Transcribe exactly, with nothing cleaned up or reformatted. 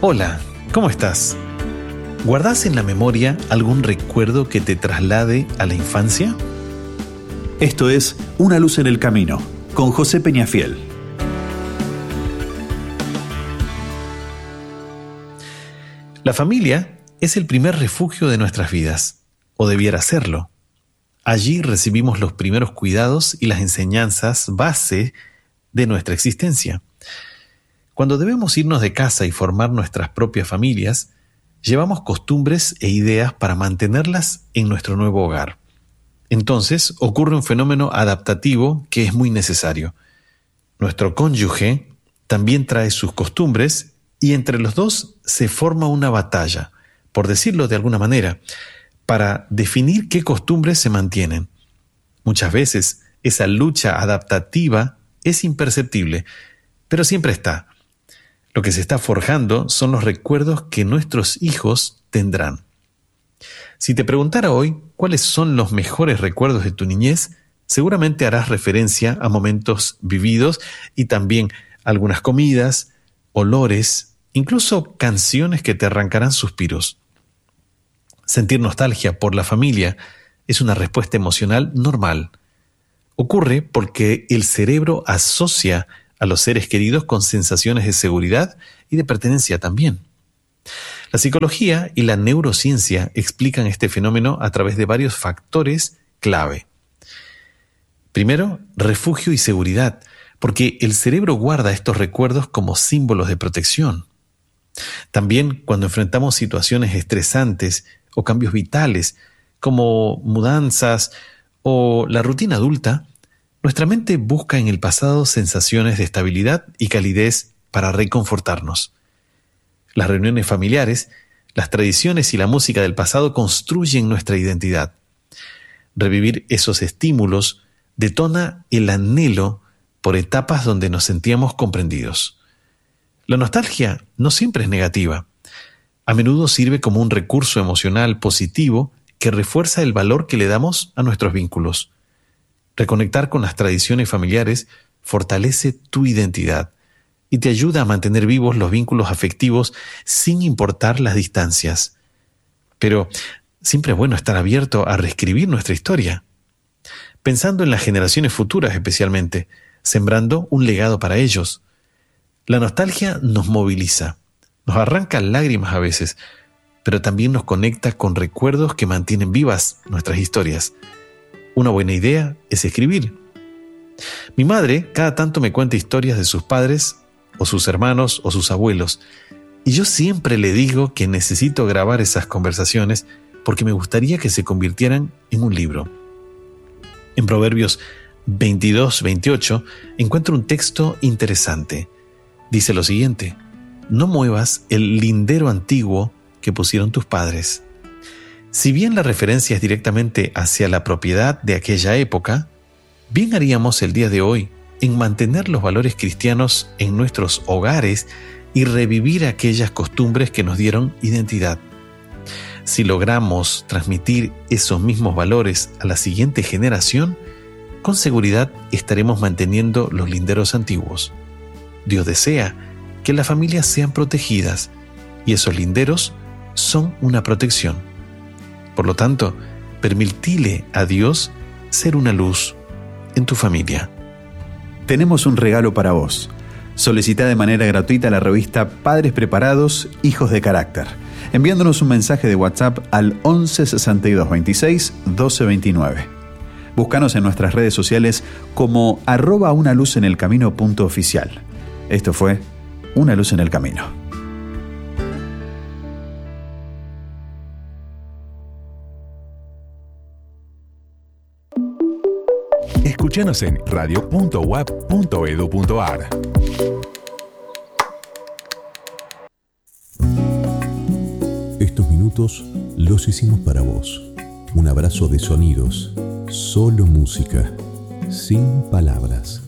Hola, ¿cómo estás? ¿Guardás en la memoria algún recuerdo que te traslade a la infancia? Esto es Una luz en el camino, con José Peñafiel. La familia es el primer refugio de nuestras vidas, o debiera serlo. Allí recibimos los primeros cuidados y las enseñanzas base de nuestra existencia. Cuando debemos irnos de casa y formar nuestras propias familias, llevamos costumbres e ideas para mantenerlas en nuestro nuevo hogar. Entonces ocurre un fenómeno adaptativo que es muy necesario. Nuestro cónyuge también trae sus costumbres y entre los dos se forma una batalla, por decirlo de alguna manera, para definir qué costumbres se mantienen. Muchas veces esa lucha adaptativa es imperceptible, pero siempre está. Lo que se está forjando son los recuerdos que nuestros hijos tendrán. Si te preguntara hoy cuáles son los mejores recuerdos de tu niñez, seguramente harás referencia a momentos vividos y también algunas comidas, olores, incluso canciones que te arrancarán suspiros. Sentir nostalgia por la familia es una respuesta emocional normal. Ocurre porque el cerebro asocia a los seres queridos con sensaciones de seguridad y de pertenencia también. La psicología y la neurociencia explican este fenómeno a través de varios factores clave. Primero, refugio y seguridad, porque el cerebro guarda estos recuerdos como símbolos de protección. También cuando enfrentamos situaciones estresantes o cambios vitales, como mudanzas o la rutina adulta, nuestra mente busca en el pasado sensaciones de estabilidad y calidez para reconfortarnos. Las reuniones familiares, las tradiciones y la música del pasado construyen nuestra identidad. Revivir esos estímulos detona el anhelo por etapas donde nos sentíamos comprendidos. La nostalgia no siempre es negativa. A menudo sirve como un recurso emocional positivo que refuerza el valor que le damos a nuestros vínculos. Reconectar con las tradiciones familiares fortalece tu identidad y te ayuda a mantener vivos los vínculos afectivos sin importar las distancias. Pero siempre es bueno estar abierto a reescribir nuestra historia, pensando en las generaciones futuras especialmente, sembrando un legado para ellos. La nostalgia nos moviliza, nos arranca lágrimas a veces, pero también nos conecta con recuerdos que mantienen vivas nuestras historias. Una buena idea es escribir. Mi madre cada tanto me cuenta historias de sus padres, o sus hermanos, o sus abuelos, y yo siempre le digo que necesito grabar esas conversaciones porque me gustaría que se convirtieran en un libro. En Proverbios veintidós veintiocho encuentro un texto interesante. Dice lo siguiente: no muevas el lindero antiguo que pusieron tus padres. Si bien la referencia es directamente hacia la propiedad de aquella época, bien haríamos el día de hoy en mantener los valores cristianos en nuestros hogares y revivir aquellas costumbres que nos dieron identidad. Si logramos transmitir esos mismos valores a la siguiente generación, con seguridad estaremos manteniendo los linderos antiguos. Dios desea que las familias sean protegidas y esos linderos son una protección. Por lo tanto, permitile a Dios ser una luz en tu familia. Tenemos un regalo para vos. Solicita de manera gratuita la revista Padres Preparados, Hijos de Carácter, enviándonos un mensaje de WhatsApp al once sesenta y dos veintiséis doce veintinueve. Búscanos en nuestras redes sociales como arroba una luz en el camino punto oficial. Esto fue Una luz en el camino. Escúchanos en radio punto u a p punto e d u punto a r. Estos minutos los hicimos para vos. Un abrazo de sonidos, solo música, sin palabras.